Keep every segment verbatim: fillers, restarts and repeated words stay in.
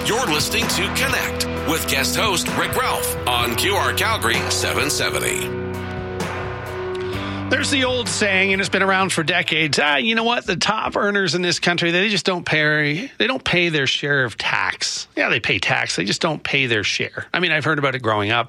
You're listening to Connect with guest host Rick Ralph on Q R Calgary seven seventy. There's the old saying, and it's been around for decades. Ah, you know what? The top earners in this country, they just don't pay. They don't pay their share of tax. Yeah, they pay tax. They just don't pay their share. I mean, I've heard about it growing up,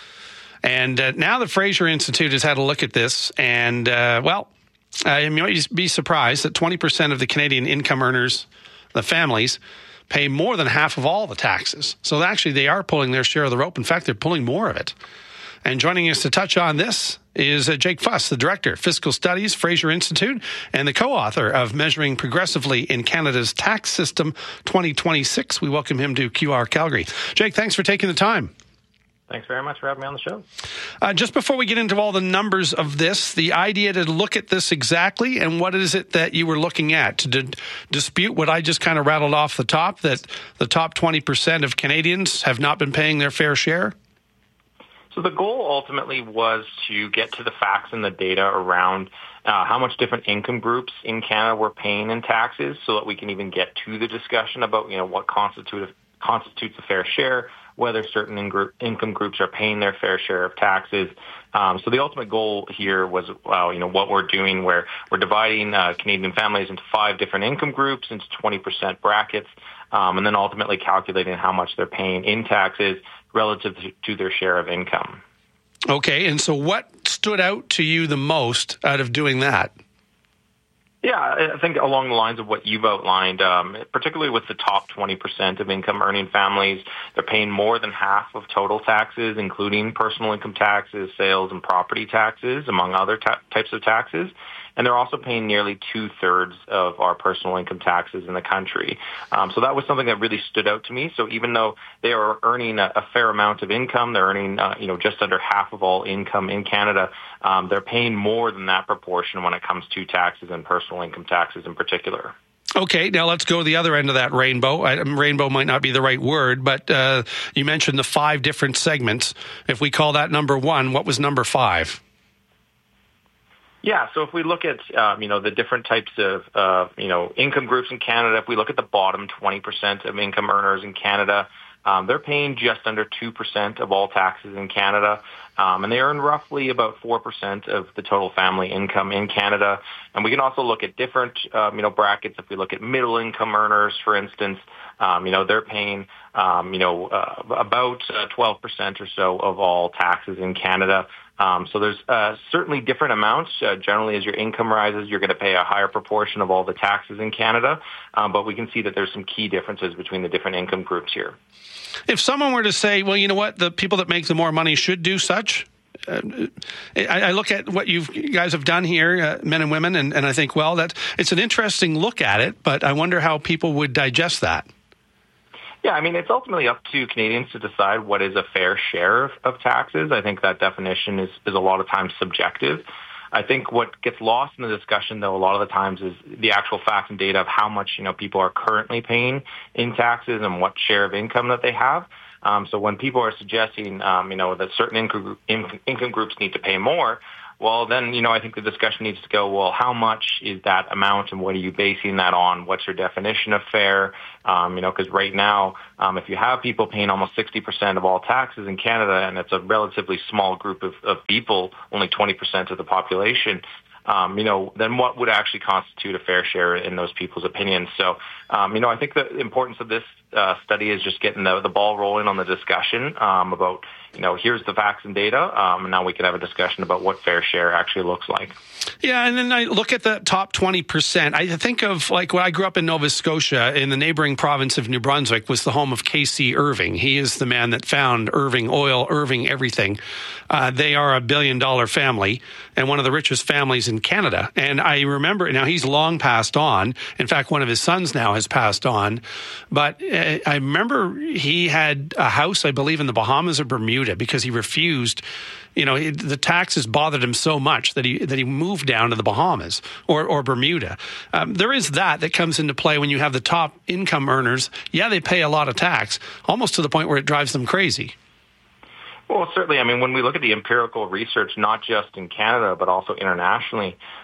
and uh, now the Fraser Institute has had a look at this, and uh, well, uh, you might be surprised that twenty percent of the Canadian income earners, the families, pay more than half of all the taxes. So actually, they are pulling their share of the rope. In fact, they're pulling more of it. And joining us to touch on this is uh, Jake Fuss, the Director, Fiscal Studies, Fraser Institute, and the co-author of Measuring Progressively in Canada's Tax System twenty twenty-six. We welcome him to Q R Calgary. Jake, thanks for taking the time. Thanks very much for having me on the show. Uh, just before we get into all the numbers of this, the idea to look at this exactly, and what is it that you were looking at? To d- dispute what I just kind of rattled off the top, that the top twenty percent of Canadians have not been paying their fair share? So the goal ultimately was to get to the facts and the data around uh, how much different income groups in Canada were paying in taxes, so that we can even get to the discussion about, you know, what constitutes constitutes a fair share, whether certain in- income groups are paying their fair share of taxes. Um, so the ultimate goal here was, well, you know, what we're doing, where we're dividing uh, Canadian families into five different income groups, into twenty percent brackets, um, and then ultimately calculating how much they're paying in taxes relative to their share of income. Okay, and so what stood out to you the most out of doing that? Yeah, I think along the lines of what you've outlined, um, particularly with the top twenty percent of income-earning families, they're paying more than half of total taxes, including personal income taxes, sales and property taxes, among other ta- types of taxes. And they're also paying nearly two-thirds of our personal income taxes in the country. Um, so that was something that really stood out to me. So even though they are earning a, a fair amount of income, they're earning uh, you know, just under half of all income in Canada, um, they're paying more than that proportion when it comes to taxes and personal income taxes in particular. Okay, now let's go to the other end of that rainbow. I, rainbow might not be the right word, but uh, you mentioned the five different segments. If we call that number one, what was number five? Yeah, so if we look at, um, you know, the different types of, uh, you know, income groups in Canada, if we look at the bottom twenty percent of income earners in Canada, um, they're paying just under two percent of all taxes in Canada, um, and they earn roughly about four percent of the total family income in Canada. And we can also look at different, um, you know, brackets. If we look at middle income earners, for instance, um, you know, they're paying, um, you know, uh, about uh, twelve percent or so of all taxes in Canada. Um, so there's uh, certainly different amounts. Uh, generally, as your income rises, you're going to pay a higher proportion of all the taxes in Canada. Um, but we can see that there's some key differences between the different income groups here. If someone were to say, well, you know what, the people that make the more money should do such, uh, I, I look at what you've, you guys have done here, uh, men and women, and, and I think, well, that it's an interesting look at it, but I wonder how people would digest that. Yeah, I mean, it's ultimately up to Canadians to decide what is a fair share of, of taxes. I think that definition is, is a lot of times subjective. I think what gets lost in the discussion, though, a lot of the times is the actual facts and data of how much, you know, people are currently paying in taxes and what share of income that they have. Um, so when people are suggesting, um, you know, that certain income, income groups need to pay more, well, then, you know, I think the discussion needs to go, well, how much is that amount and what are you basing that on? What's your definition of fair? Um, you know, because right now, um, if you have people paying almost sixty percent of all taxes in Canada, and it's a relatively small group of, of people, only twenty percent of the population, um, you know, then what would actually constitute a fair share in those people's opinions? So, um, you know, I think the importance of this uh, study is just getting the, the ball rolling on the discussion um, about, you know, here's the facts and data, um, and now we can have a discussion about what fair share actually looks like. Yeah, and then I look at the top twenty percent. I think of, like, when I grew up in Nova Scotia, in the neighboring province of New Brunswick was the home of K C Irving. He is the man that found Irving Oil, Irving everything. Uh, they are a billion-dollar family and one of the richest families in Canada. And I remember, now he's long passed on. In fact, one of his sons now has passed on. But uh, I remember he had a house, I believe, in the Bahamas or Bermuda because he refused. You know, it, the taxes bothered him so much that he that he moved down to the Bahamas or, or Bermuda. Um, there is that that comes into play when you have the top income earners. Yeah, they pay a lot of tax, almost to the point where it drives them crazy. Well, certainly. I mean, when we look at the empirical research, not just in Canada, but also internationally,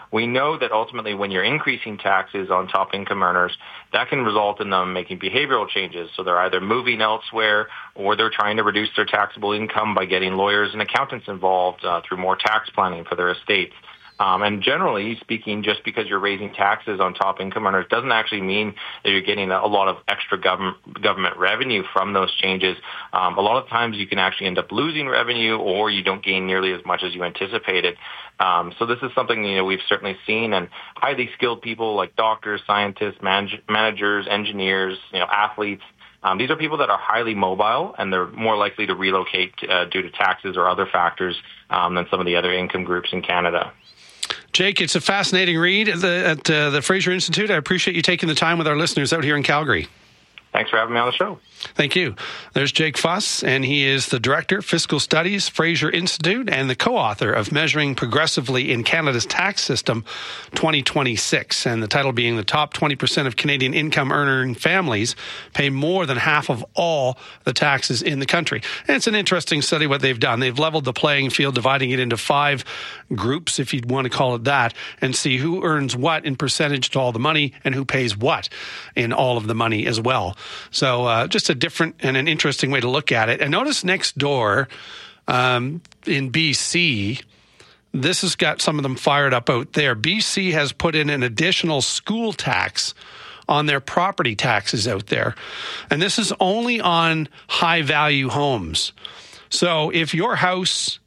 we know that ultimately when you're increasing taxes on top income earners, that can result in them making behavioral changes. So they're either moving elsewhere or they're trying to reduce their taxable income by getting lawyers and accountants involved uh, through more tax planning for their estates. Um, and generally speaking, just because you're raising taxes on top income earners doesn't actually mean that you're getting a lot of extra government government revenue from those changes. Um, a lot of times you can actually end up losing revenue, or you don't gain nearly as much as you anticipated. Um, so this is something, you know, we've certainly seen, and highly skilled people like doctors, scientists, manage, managers, engineers, you know, athletes. Um, these are people that are highly mobile, and they're more likely to relocate uh, due to taxes or other factors um, than some of the other income groups in Canada. Jake, it's a fascinating read at the, at, uh, the Fraser Institute. I appreciate you taking the time with our listeners out here in Calgary. Thanks for having me on the show. Thank you. There's Jake Fuss, and he is the Director, Fiscal Studies, Fraser Institute, and the co-author of Measuring Progressively in Canada's Tax System twenty twenty-six, and the title being The Top twenty percent of Canadian income-earning families pay more than half of all the taxes in the country. And it's an interesting study what they've done. They've leveled the playing field, dividing it into five groups, if you'd want to call it that, and see who earns what in percentage to all the money and who pays what in all of the money as well. So uh, just a different and an interesting way to look at it. And notice next door um, in B C, this has got some of them fired up out there. B C has put in an additional school tax on their property taxes out there. And this is only on high-value homes. So if your house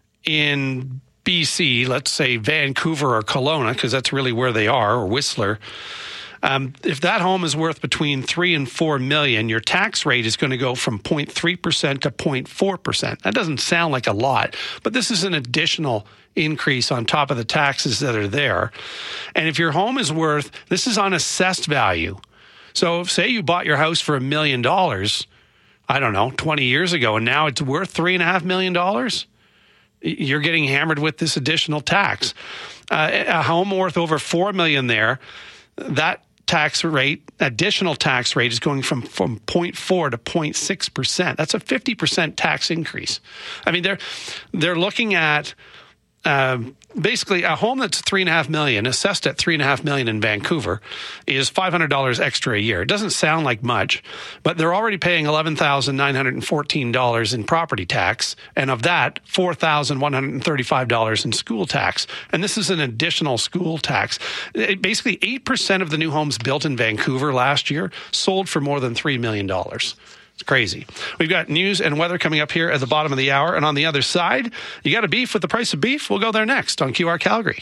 in B C, let's say Vancouver or Kelowna, because that's really where they are, or Whistler, Um, if that home is worth between three and four million, your tax rate is going to go from zero point three percent to zero point four percent. That doesn't sound like a lot, but this is an additional increase on top of the taxes that are there. And if your home is worth, this is on assessed value. So if, say you bought your house for a million dollars, I don't know, twenty years ago, and now it's worth three and a half million dollars, you're getting hammered with this additional tax. Uh, a home worth over four million there, that tax rate, additional tax rate, is going from, from zero point four to zero point six percent. That's a fifty percent tax increase. I mean, they're they're looking at uh, basically a home that's three and a half million, assessed at three and a half million in Vancouver, is five hundred dollars extra a year. It doesn't sound like much, but they're already paying eleven thousand nine hundred fourteen dollars in property tax, and of that, four thousand one hundred thirty-five dollars in school tax. And this is an additional school tax. It, basically, eight percent of the new homes built in Vancouver last year sold for more than three million dollars. It's crazy. We've got news and weather coming up here at the bottom of the hour. And on the other side, you got a beef with the price of beef? We'll go there next on Q R Calgary.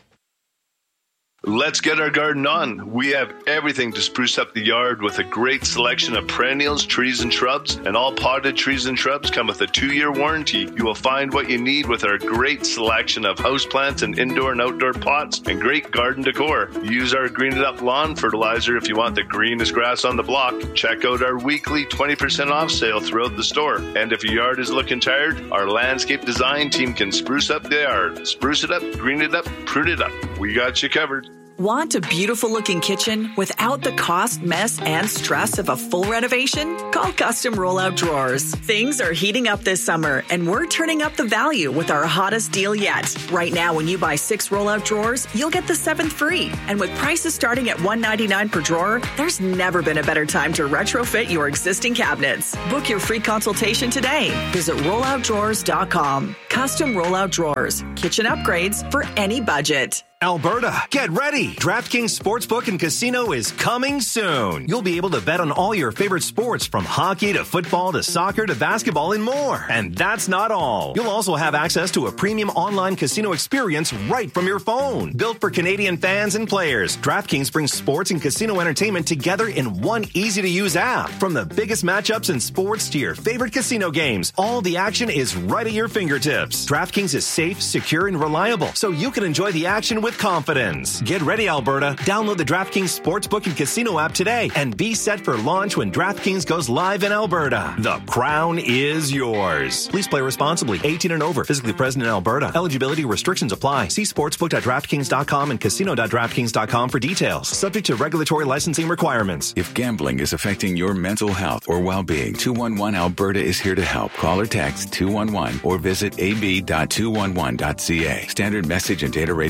Let's get our garden on. We have everything to spruce up the yard with a great selection of perennials, trees, and shrubs. And all potted trees and shrubs come with a two-year warranty. You will find what you need with our great selection of houseplants and indoor and outdoor pots and great garden decor. Use our Green It Up lawn fertilizer if you want the greenest grass on the block. Check out our weekly twenty percent off sale throughout the store. And if your yard is looking tired, our landscape design team can spruce up the yard. Spruce it up, green it up, prune it up. We got you covered. Want a beautiful-looking kitchen without the cost, mess, and stress of a full renovation? Call Custom Rollout Drawers. Things are heating up this summer, and we're turning up the value with our hottest deal yet. Right now, when you buy six rollout drawers, you'll get the seventh free. And with prices starting at one hundred ninety-nine dollars per drawer, there's never been a better time to retrofit your existing cabinets. Book your free consultation today. Visit rollout drawers dot com. Custom Rollout Drawers. Kitchen upgrades for any budget. Alberta, get ready! DraftKings Sportsbook and Casino is coming soon. You'll be able to bet on all your favorite sports, from hockey to football to soccer to basketball and more. And that's not all. You'll also have access to a premium online casino experience right from your phone. Built for Canadian fans and players, DraftKings brings sports and casino entertainment together in one easy-to-use app. From the biggest matchups in sports to your favorite casino games, all the action is right at your fingertips. DraftKings is safe, secure, and reliable, so you can enjoy the action with With confidence. Get ready, Alberta. Download the DraftKings Sportsbook and Casino app today and be set for launch when DraftKings goes live in Alberta. The crown is yours. Please play responsibly. eighteen and over. Physically present in Alberta. Eligibility restrictions apply. See sportsbook dot draftkings dot com and casino dot draftkings dot com for details. Subject to regulatory licensing requirements. If gambling is affecting your mental health or well-being, two one one Alberta is here to help. Call or text two one one or visit a b dot two one one dot c a. Standard message and data rates may apply.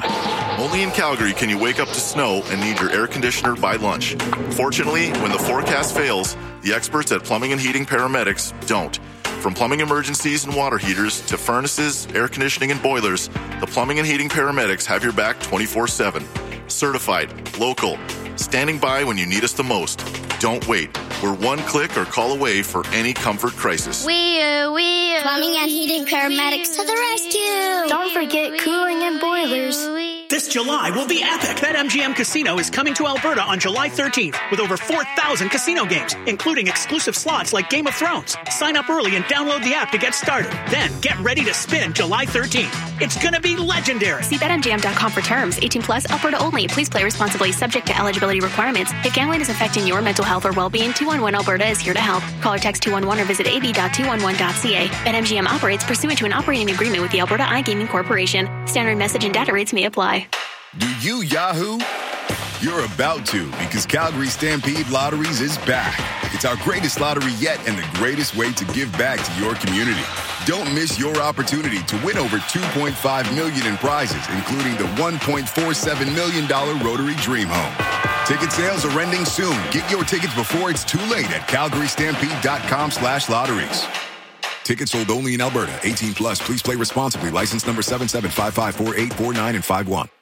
time. Only in Calgary can you wake up to snow and need your air conditioner by lunch. Fortunately, when the forecast fails, the experts at Plumbing and Heating Paramedics don't. From plumbing emergencies and water heaters to furnaces, air conditioning, and boilers, the Plumbing and Heating Paramedics have your back twenty-four seven. Certified, local, standing by when you need us the most. Don't wait. We're one click or call away for any comfort crisis. We, uh, we, uh, Plumbing and Heating Paramedics to the rescue. Don't forget cooling and boilers. This July will be epic. BetMGM Casino is coming to Alberta on July thirteenth with over four thousand casino games, including exclusive slots like Game of Thrones. Sign up early and download the app to get started. Then get ready to spin July thirteenth. It's going to be legendary. See Bet M G M dot com for terms. eighteen plus, Alberta only. Please play responsibly, subject to eligibility requirements. If gambling is affecting your mental health or well-being, two one one Alberta is here to help. Call or text two one one or visit a b dot two one one dot c a. BetMGM operates pursuant to an operating agreement with the Alberta iGaming Corporation. Standard message and data rates may apply. Do you Yahoo? You're about to, because Calgary Stampede Lotteries is back. It's our greatest lottery yet and the greatest way to give back to your community. Don't miss your opportunity to win over two point five million dollars in prizes, including the one point four seven million dollars Rotary Dream Home. Ticket sales are ending soon. Get your tickets before it's too late at calgary stampede dot com slash lotteries. Tickets sold only in Alberta. eighteen plus. Please play responsibly. License number seven seven five five four eight four nine and five one.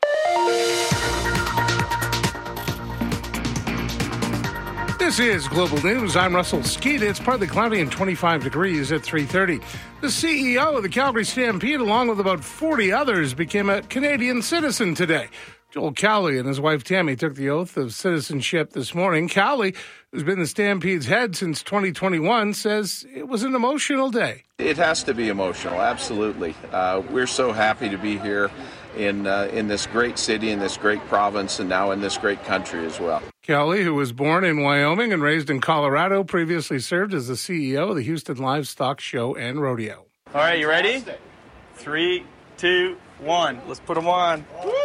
This is Global News. I'm Russell Skeet. It's partly cloudy and twenty-five degrees at three thirty. The C E O of the Calgary Stampede, along with about forty others, became a Canadian citizen today. Joel Cowley and his wife Tammy took the oath of citizenship this morning. Cowley, who's been the Stampede's head since twenty twenty-one, says it was an emotional day. It has to be emotional, absolutely. Uh, we're so happy to be here in uh, in this great city, in this great province, and now in this great country as well. Kelly, who was born in Wyoming and raised in Colorado, previously served as the C E O of the Houston Livestock Show and Rodeo. All right, you ready? Three, two, one. Let's put them on.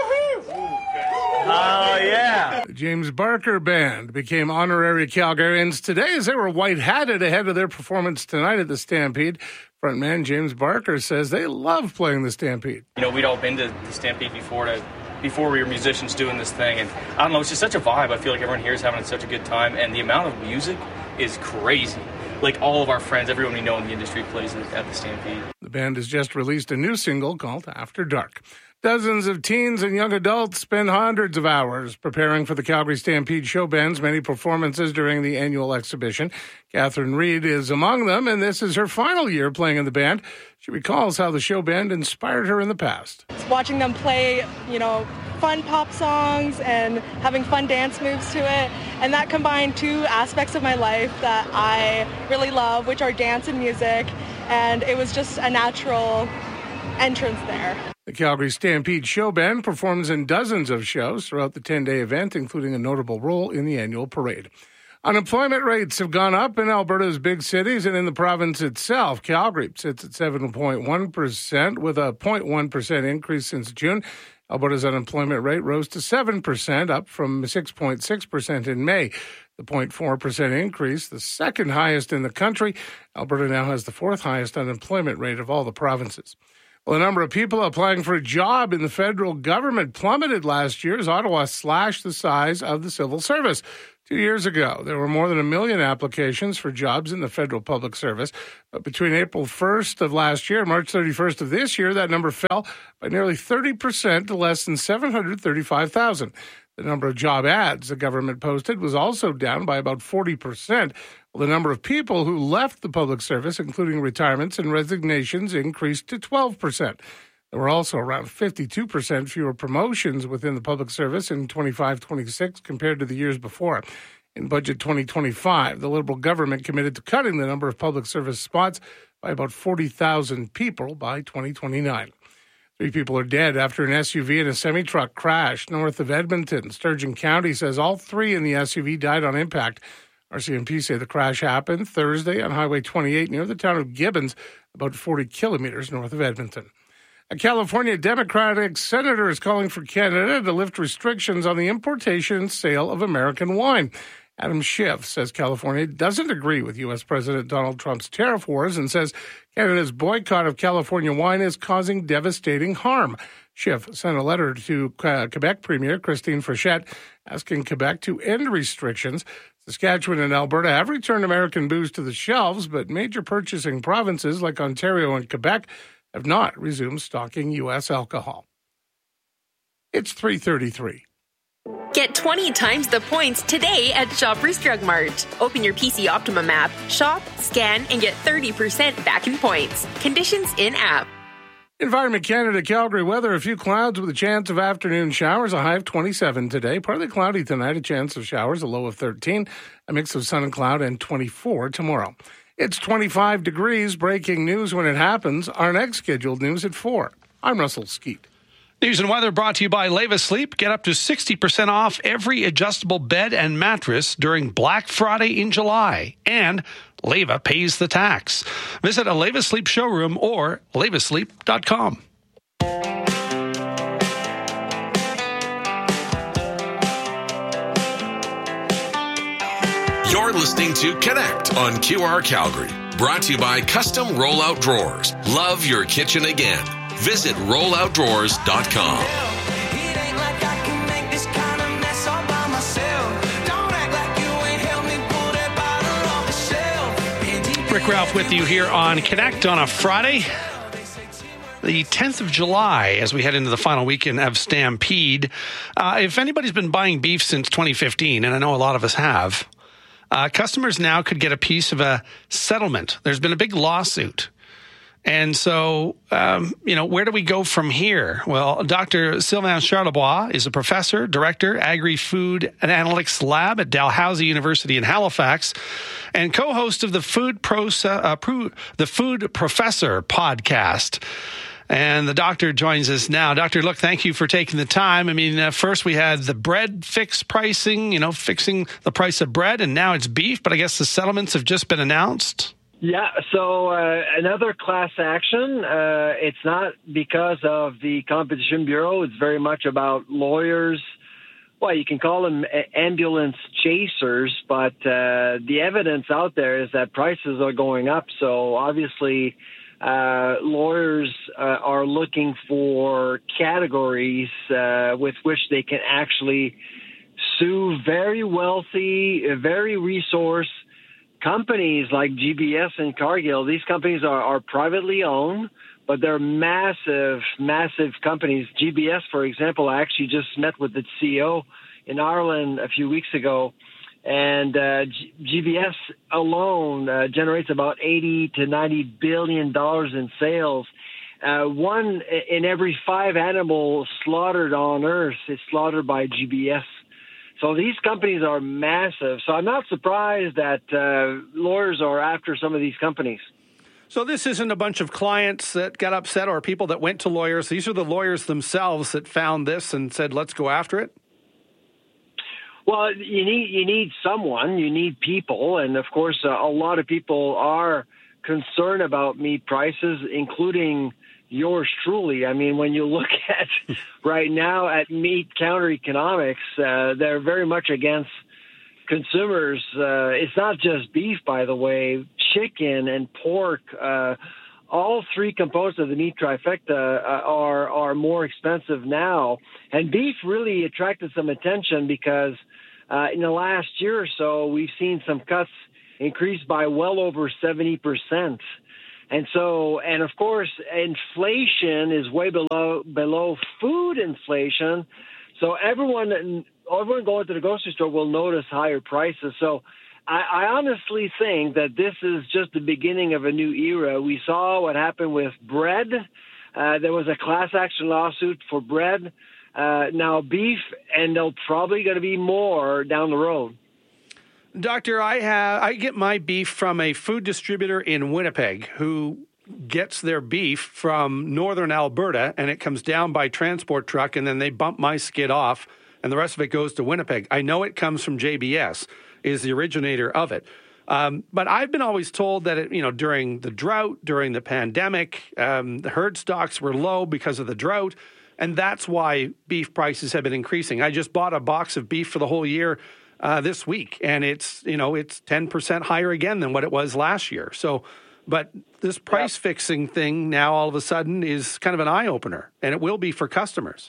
Oh, yeah. The James Barker Band became honorary Calgarians today as they were white-hatted ahead of their performance tonight at the Stampede. Frontman James Barker says they love playing the Stampede. You know, we'd all been to the Stampede before to, before we were musicians doing this thing. And I don't know, it's just such a vibe. I feel like everyone here is having such a good time. And the amount of music is crazy. Like all of our friends, everyone we know in the industry plays at the Stampede. The band has just released a new single called After Dark. Dozens of teens and young adults spend hundreds of hours preparing for the Calgary Stampede show band's many performances during the annual exhibition. Catherine Reed is among them, and this is her final year playing in the band. She recalls how the show band inspired her in the past. Watching them play, you know, fun pop songs and having fun dance moves to it. And that combined two aspects of my life that I really love, which are dance and music. And it was just a natural entrance there. The Calgary Stampede Show Band performs in dozens of shows throughout the ten-day event, including a notable role in the annual parade. Unemployment rates have gone up in Alberta's big cities and in the province itself. Calgary sits at seven point one percent with a zero point one percent increase since June. Alberta's unemployment rate rose to seven percent, up from six point six percent in May. The zero point four percent increase, the second highest in the country. Alberta now has the fourth highest unemployment rate of all the provinces. Well, the number of people applying for a job in the federal government plummeted last year as Ottawa slashed the size of the civil service. Two years ago, there were more than a million applications for jobs in the federal public service. But between April first of last year and March thirty-first of this year, that number fell by nearly thirty percent to less than seven hundred thirty-five thousand. The number of job ads the government posted was also down by about forty percent. Well, the number of people who left the public service, including retirements and resignations, increased to twelve percent. There were also around fifty-two percent fewer promotions within the public service in twenty-five twenty-six compared to the years before. In Budget twenty twenty-five, the Liberal government committed to cutting the number of public service spots by about forty thousand people by twenty twenty-nine. Three people are dead after an S U V and a semi-truck crashed north of Edmonton. Sturgeon County says all three in the S U V died on impact. R C M P say the crash happened Thursday on Highway twenty-eight near the town of Gibbons, about forty kilometers north of Edmonton. A California Democratic senator is calling for Canada to lift restrictions on the importation and sale of American wine. Adam Schiff says California doesn't agree with U S President Donald Trump's tariff wars and says Canada's boycott of California wine is causing devastating harm. Schiff sent a letter to uh, Quebec Premier Christine Frechette asking Quebec to end restrictions. Saskatchewan and Alberta have returned American booze to the shelves, but major purchasing provinces like Ontario and Quebec have not resumed stocking U S alcohol. It's three thirty-three. Get twenty times the points today at Shoppers Drug Mart. Open your P C Optimum app, shop, scan, and get thirty percent back in points. Conditions in-app. Environment Canada Calgary weather, a few clouds with a chance of afternoon showers, a high of twenty-seven today. Partly cloudy tonight, a chance of showers, a low of thirteen. A mix of sun and cloud, and twenty-four tomorrow. It's twenty-five degrees. Breaking news when it happens. Our next scheduled news at four. I'm Russell Skeet. News and weather brought to you by Leva Sleep. Get up to sixty percent off every adjustable bed and mattress during Black Friday in July. And Leva pays the tax. Visit a Leva Sleep showroom or leva sleep dot com. You're listening to Connect on Q R Calgary. Brought to you by Custom Rollout Drawers. Love your kitchen again. Visit roll out drawers dot com. Rick Ralph with you here on Connect on a Friday, the tenth of July, as we head into the final weekend of Stampede. Uh, if anybody's been buying beef since twenty fifteen, and I know a lot of us have, uh, customers now could get a piece of a settlement. There's been a big lawsuit. And so, um, you know, where do we go from here? Well, Doctor Sylvain Charlebois is a professor, director, Agri-Food and Analytics Lab at Dalhousie University in Halifax, and co-host of the Food Pro, uh, Pro, the Food Professor podcast. And the doctor joins us now. Doctor, look, thank you for taking the time. I mean, uh, first we had the bread fix pricing, you know, fixing the price of bread, and now it's beef, but I guess the settlements have just been announced. Yeah, so uh, another class action. Uh, it's not because of the Competition Bureau. It's very much about lawyers. Well, you can call them ambulance chasers, but uh, the evidence out there is that prices are going up. So obviously, uh, lawyers uh, are looking for categories uh, with which they can actually sue very wealthy, very resource companies like G B S and Cargill. These companies are, are privately owned, but they're massive, massive companies. G B S, for example, I actually just met with its C E O in Ireland a few weeks ago, and uh, G- GBS alone uh, generates about eighty to ninety billion dollars in sales. Uh, one in every five animals slaughtered on Earth is slaughtered by G B S. So these companies are massive. So I'm not surprised that uh, lawyers are after some of these companies. So this isn't a bunch of clients that got upset or people that went to lawyers. These are the lawyers themselves that found this and said, let's go after it? Well, you need you need someone. You need people. And, of course, uh, a lot of people are concerned about meat prices, including yours truly. I mean, when you look at right now at meat counter economics, uh, they're very much against consumers. Uh, it's not just beef, by the way. Chicken and pork, uh, all three components of the meat trifecta uh, are are more expensive now. And beef really attracted some attention because uh, in the last year or so, we've seen some cuts increase by well over seventy percent. And so, and of course, inflation is way below below food inflation. So everyone, everyone going to the grocery store will notice higher prices. So I, I honestly think that this is just the beginning of a new era. We saw what happened with bread. Uh, there was a class action lawsuit for bread. Uh, now beef, and there'll probably going to be more down the road. Doctor, I have I get my beef from a food distributor in Winnipeg who gets their beef from northern Alberta, and it comes down by transport truck, and then they bump my skid off, and the rest of it goes to Winnipeg. I know it comes from J B S, is the originator of it. Um, but I've been always told that, it, you know, during the drought, during the pandemic, um, the herd stocks were low because of the drought, and that's why beef prices have been increasing. I just bought a box of beef for the whole year Uh, this week, and it's, you know, it's ten percent higher again than what it was last year. So But this price yep. fixing thing now all of a sudden is kind of an eye-opener, and it will be for customers.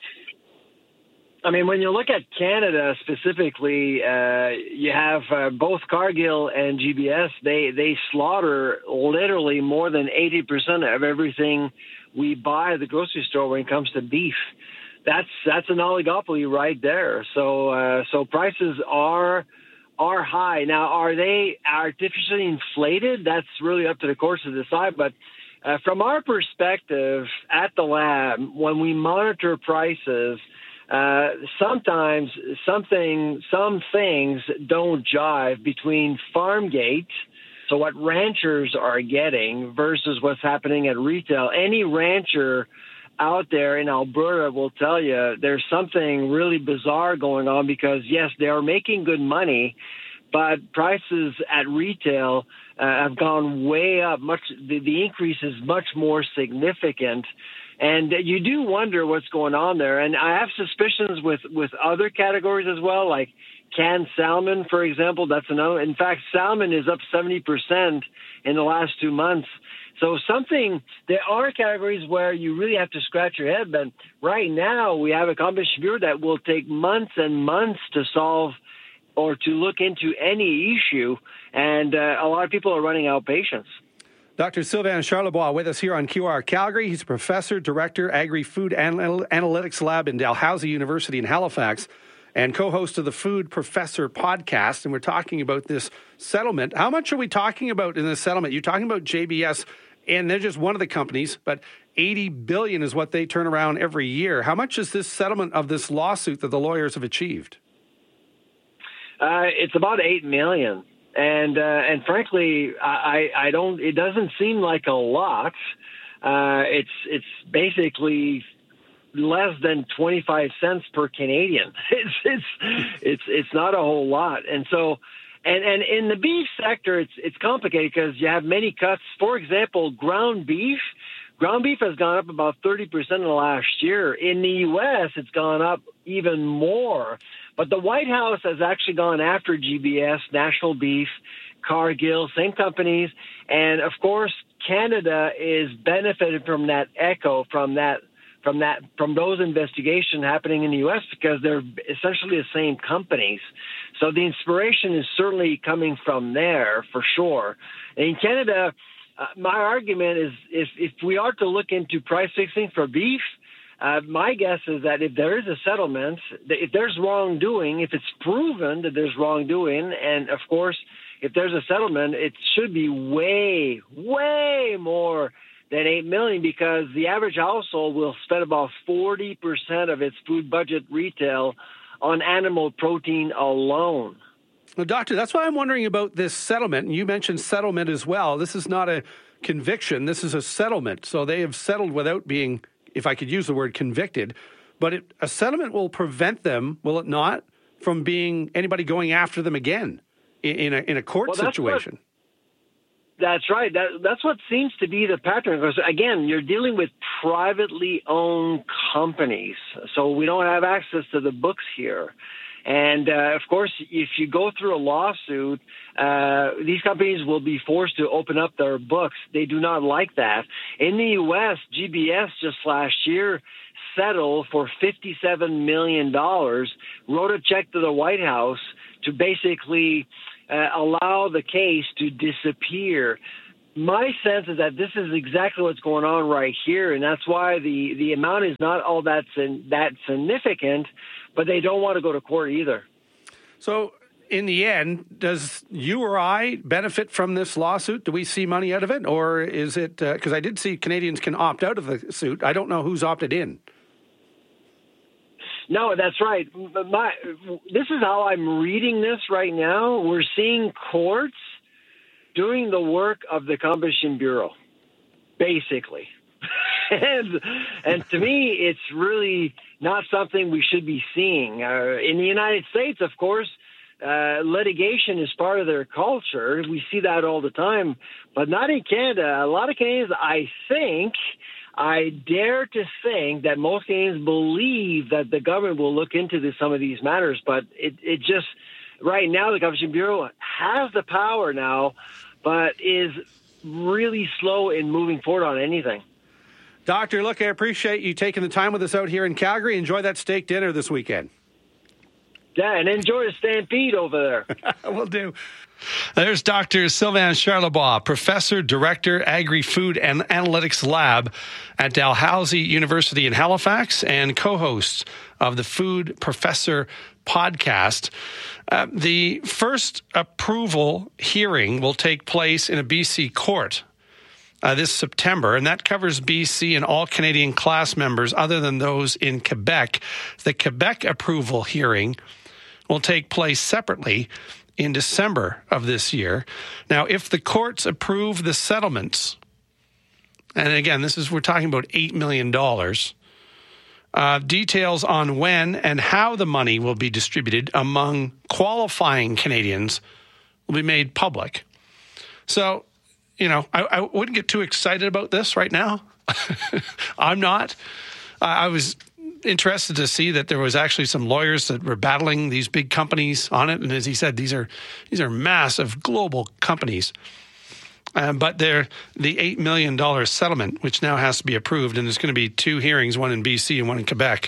I mean, when you look at Canada specifically, uh, you have uh, both Cargill and G B S. They they slaughter literally more than eighty percent of everything we buy at the grocery store when it comes to beef. That's that's an oligopoly right there. So uh, so prices are are high. Now, are they artificially inflated? That's really up to the courts to decide. But uh, from our perspective at the lab, when we monitor prices, Uh, sometimes something, some things don't jive between farm gate, so what ranchers are getting, versus what's happening at retail. Any rancher out there in Alberta will tell you there's something really bizarre going on because, yes, they are making good money, but prices at retail uh, have gone way up. Much the, the increase is much more significant. And you do wonder what's going on there. And I have suspicions with, with other categories as well, like canned salmon, for example. That's another. In fact, salmon is up seventy percent in the last two months. So something, there are categories where you really have to scratch your head. But right now, we have a Competition Bureau that will take months and months to solve or to look into any issue. And uh, a lot of people are running out of patience. Doctor Sylvain Charlebois with us here on Q R Calgary. He's a professor, director, Agri-Food Anal- Analytics Lab in Dalhousie University in Halifax, and co-host of the Food Professor podcast. And we're talking about this settlement. How much are we talking about in this settlement? You're talking about J B S, and they're just one of the companies, but eighty billion dollars is what they turn around every year. How much is this settlement of this lawsuit that the lawyers have achieved? Uh, it's about eight million dollars. And uh, and frankly, I, I don't. It doesn't seem like a lot. Uh, it's it's basically less than twenty-five cents per Canadian. It's it's it's it's not a whole lot. And so, and, and in the beef sector, it's it's complicated because you have many cuts. For example, ground beef. Ground beef has gone up about thirty percent in the last year. In the U S, it's gone up even more. But the White House has actually gone after G B S, National Beef, Cargill, same companies. And, of course, Canada is benefited from that echo, from that, from that, from those investigations happening in the U S because they're essentially the same companies. So the inspiration is certainly coming from there for sure. And in Canada, uh, my argument is if, if we are to look into price fixing for beef, Uh, my guess is that if there is a settlement, if there's wrongdoing, if it's proven that there's wrongdoing, and of course, if there's a settlement, it should be way, way more than eight million dollars because the average household will spend about forty percent of its food budget retail on animal protein alone. Well, Doctor, that's why I'm wondering about this settlement. And you mentioned settlement as well. This is not a conviction. This is a settlement. So they have settled without being, if I could use the word, convicted. But it, a settlement will prevent them, will it not, from being anybody going after them again in, in, a, in a court well, that's situation? What, that's right. That, that's what seems to be the pattern. Because, again, you're dealing with privately owned companies. So we don't have access to the books here. And, uh, of course, if you go through a lawsuit, uh, these companies will be forced to open up their books. They do not like that. In the U S, G B S just last year settled for fifty-seven million dollars, wrote a check to the White House to basically uh, allow the case to disappear. My sense is that this is exactly what's going on right here, and that's why the, the amount is not all that, that significant, but they don't want to go to court either. So, in the end, does you or I benefit from this lawsuit? Do we see money out of it? Or is it, because uh, I did see Canadians can opt out of the suit. I don't know who's opted in. No, that's right. My, this is how I'm reading this right now. We're seeing courts doing the work of the Competition Bureau, basically. and and to me, it's really not something we should be seeing. Uh, in the United States, of course, uh, litigation is part of their culture. We see that all the time, but not in Canada. A lot of Canadians, I think, I dare to think that most Canadians believe that the government will look into this, some of these matters, but it, it just, right now, the Competition Bureau has the power now, but is really slow in moving forward on anything. Doctor, look, I appreciate you taking the time with us out here in Calgary. Enjoy that steak dinner this weekend. Yeah, and enjoy the stampede over there. Will do. There's Doctor Sylvain Charlebois, Professor, Director, Agri-Food and Analytics Lab at Dalhousie University in Halifax and co-host of the Food Professor podcast. Uh, the first approval hearing will take place in a B C court Uh, this September, and that covers B C and all Canadian class members other than those in Quebec. The Quebec approval hearing will take place separately in December of this year. Now, if the courts approve the settlements, and again, this is, we're talking about eight million dollars, uh, details on when and how the money will be distributed among qualifying Canadians will be made public. So, you know, I, I wouldn't get too excited about this right now. I'm not. Uh, I was interested to see that there was actually some lawyers that were battling these big companies on it. And as he said, these are these are massive global companies. Um, but they're the eight million dollars settlement, which now has to be approved. And there's going to be two hearings, one in B C and one in Quebec.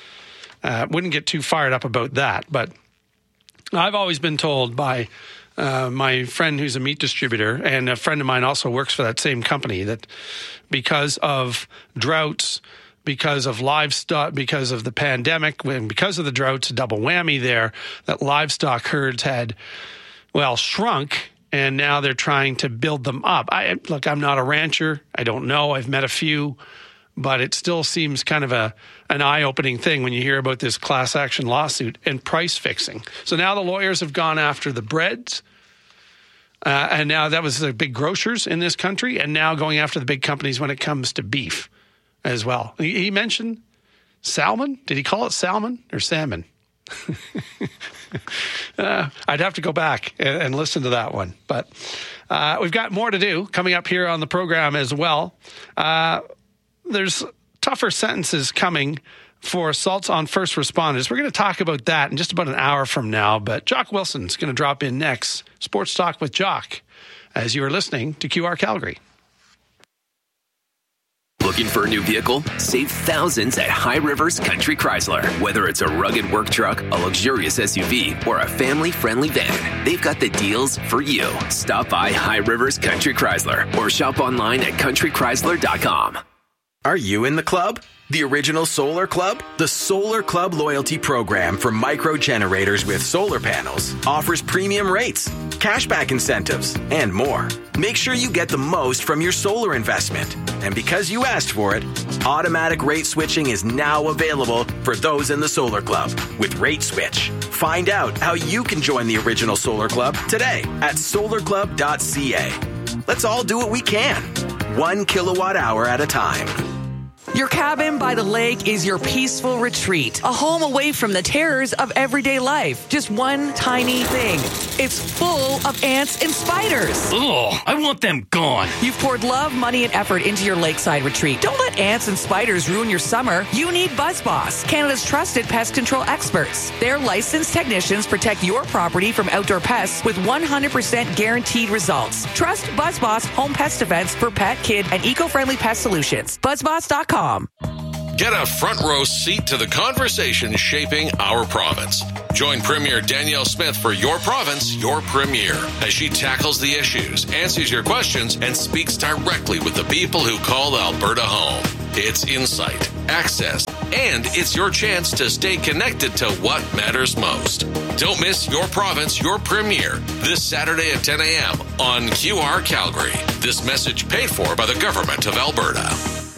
Uh, wouldn't get too fired up about that. But I've always been told by Uh, my friend who's a meat distributor, and a friend of mine also works for that same company, that because of droughts, because of livestock, because of the pandemic, and because of the droughts, a double whammy there, that livestock herds had, well, shrunk, and now they're trying to build them up. I look, I'm not a rancher. I don't know. I've met a few, but it still seems kind of a an eye-opening thing when you hear about this class action lawsuit and price fixing. So now the lawyers have gone after the breads, uh, and now that was the big grocers in this country, and now going after the big companies when it comes to beef as well. He, he mentioned salmon. Did he call it salmon or salmon? uh, I'd have to go back and, and listen to that one. But uh, we've got more to do coming up here on the program as well. Uh, there's tougher sentences coming for assaults on first responders. We're going to talk about that in just about an hour from now, but Jock Wilson's going to drop in next. Sports Talk with Jock, as you are listening to Q R Calgary. Looking for a new vehicle? Save thousands at High Rivers Country Chrysler. Whether it's a rugged work truck, a luxurious S U V, or a family-friendly van, they've got the deals for you. Stop by High Rivers Country Chrysler or shop online at country chrysler dot com. Are you in the club? The original Solar Club? The Solar Club loyalty program for micro generators with solar panels offers premium rates, cashback incentives, and more. Make sure you get the most from your solar investment. And because you asked for it, automatic rate switching is now available for those in the Solar Club with Rate Switch. Find out how you can join the original Solar Club today at solar club dot c a. Let's all do what we can, one kilowatt hour at a time. Your cabin by the lake is your peaceful retreat, a home away from the terrors of everyday life. Just one tiny thing. It's full of ants and spiders. Ugh, I want them gone. You've poured love, money, and effort into your lakeside retreat. Don't let ants and spiders ruin your summer. You need BuzzBoss, Canada's trusted pest control experts. Their licensed technicians protect your property from outdoor pests with one hundred percent guaranteed results. Trust BuzzBoss Home Pest Defense for pet, kid, and eco-friendly pest solutions. BuzzBoss dot com. Get a front row seat to the conversation shaping our province. Join Premier Danielle Smith for Your Province, Your Premier, as she tackles the issues, answers your questions, and speaks directly with the people who call Alberta home. It's insight, access, and it's your chance to stay connected to what matters most. Don't miss Your Province, Your Premier this Saturday at ten a.m. on Q R Calgary. This message paid for by the Government of Alberta.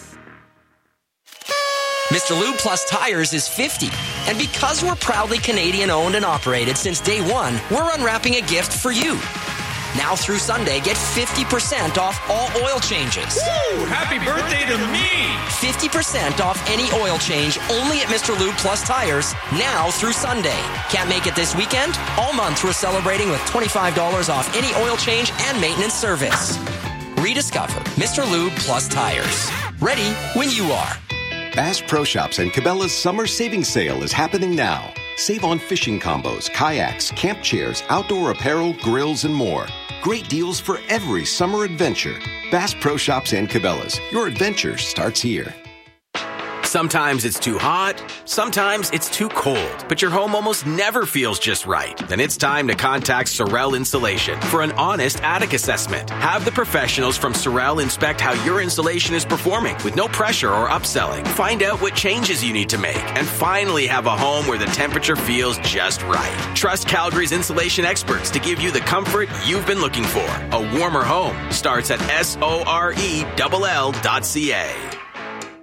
Mister Lube Plus Tires is fifty. And because we're proudly Canadian owned and operated since day one, we're unwrapping a gift for you. Now through Sunday, get fifty percent off all oil changes. Woo! Happy birthday to me! fifty percent off any oil change only at Mister Lube Plus Tires, now through Sunday. Can't make it this weekend? All month we're celebrating with twenty-five dollars off any oil change and maintenance service. Rediscover Mister Lube Plus Tires. Ready when you are. Bass Pro Shops and Cabela's summer savings sale is happening now. Save on fishing combos, kayaks, camp chairs, outdoor apparel, grills, and more. Great deals for every summer adventure. Bass Pro Shops and Cabela's. Your adventure starts here. Sometimes it's too hot, sometimes it's too cold, but your home almost never feels just right. Then it's time to contact Sorel Insulation for an honest attic assessment. Have the professionals from Sorel inspect how your insulation is performing with no pressure or upselling. Find out what changes you need to make and finally have a home where the temperature feels just right. Trust Calgary's insulation experts to give you the comfort you've been looking for. A warmer home starts at S O R E L L dot C A.